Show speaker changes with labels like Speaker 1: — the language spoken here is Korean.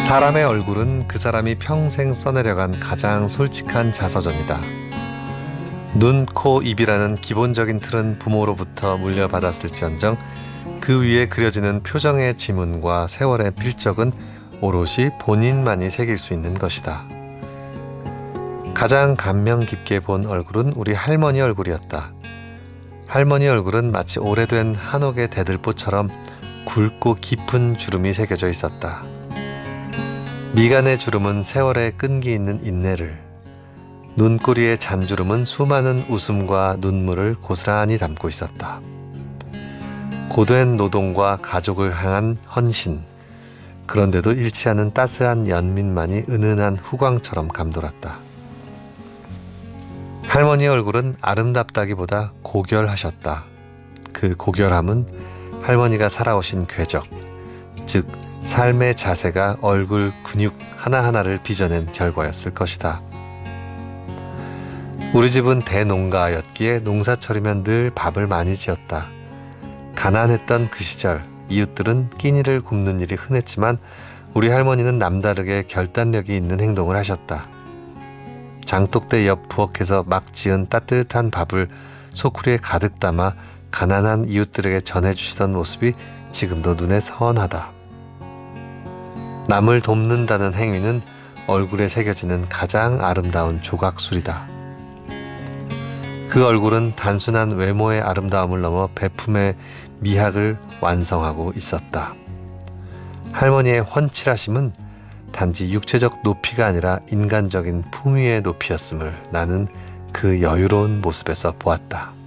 Speaker 1: 사람의 얼굴은 그 사람이 평생 써내려간 가장 솔직한 자서전이다. 눈, 코, 입이라는 기본적인 틀은 부모로부터 물려받았을지언정 그 위에 그려지는 표정의 지문과 세월의 필적은 오롯이 본인만이 새길 수 있는 것이다. 가장 감명 깊게 본 얼굴은 우리 할머니 얼굴이었다. 할머니 얼굴은 마치 오래된 한옥의 대들보처럼 굵고 깊은 주름이 새겨져 있었다. 미간의 주름은 세월의 끈기 있는 인내를, 눈꼬리의 잔주름은 수많은 웃음과 눈물을 고스란히 담고 있었다. 고된 노동과 가족을 향한 헌신, 그런데도 잃지 않은 따스한 연민만이 은은한 후광처럼 감돌았다. 할머니 얼굴은 아름답다기보다 고결하셨다. 그 고결함은 할머니가 살아오신 궤적, 즉 삶의 자세가 얼굴 근육 하나하나를 빚어낸 결과였을 것이다. 우리 집은 대농가였기에 농사철이면 늘 밥을 많이 지었다. 가난했던 그 시절 이웃들은 끼니를 굽는 일이 흔했지만 우리 할머니는 남다르게 결단력이 있는 행동을 하셨다. 장독대 옆 부엌에서 막 지은 따뜻한 밥을 소쿠리에 가득 담아 가난한 이웃들에게 전해주시던 모습이 지금도 눈에 선하다. 남을 돕는다는 행위는 얼굴에 새겨지는 가장 아름다운 조각술이다. 그 얼굴은 단순한 외모의 아름다움을 넘어 배품의 미학을 완성하고 있었다. 할머니의 훤칠하심은 단지 육체적 높이가 아니라 인간적인 품위의 높이였음을 나는 그 여유로운 모습에서 보았다.